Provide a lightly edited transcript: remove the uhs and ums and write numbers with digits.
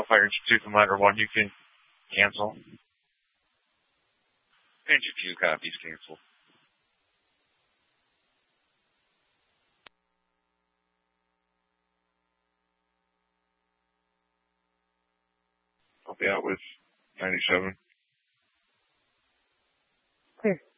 Fire Institute from ladder 1, you can cancel. And your 2 copies cancel. I'll be out with 97. Clear.